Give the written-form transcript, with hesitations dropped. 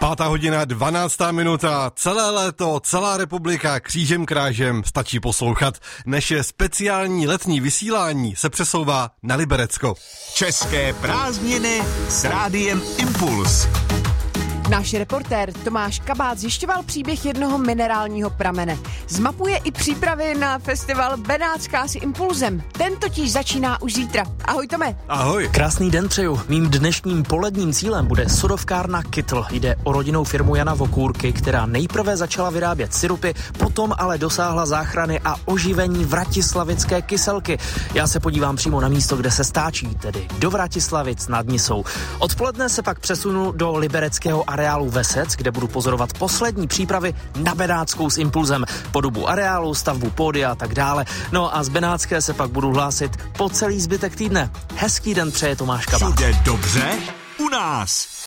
5:00, 12. minuta, celé léto, celá republika křížem krážem stačí poslouchat, než je speciální letní vysílání se přesouvá na Liberecko. České prázdniny s Rádiem Impuls. Náš reportér Tomáš Kabát zjišťoval příběh jednoho minerálního pramene. Zmapuje i přípravy na festival Benátská s Impulzem. Ten totiž začíná už zítra. Ahoj Tome. Ahoj. Krásný den přeju. Mým dnešním poledním cílem bude sodovkárna Kytl. Jde o rodinnou firmu Jana Vokůrky, která nejprve začala vyrábět sirupy, potom ale dosáhla záchrany a oživení vratislavické kyselky. Já se podívám přímo na místo, kde se stáčí, tedy do Vratislavic nad Nisou. Odpoledne se pak přesunu do libereckého areálu Vesec, kde budu pozorovat poslední přípravy na Benátskou s Impulzem, podobu areálu, stavbu pódia a tak dále. No a z Benátské se pak budu hlásit po celý zbytek týdne. Hezký den přeje Tomáš Kabát. Všude dobře? U nás.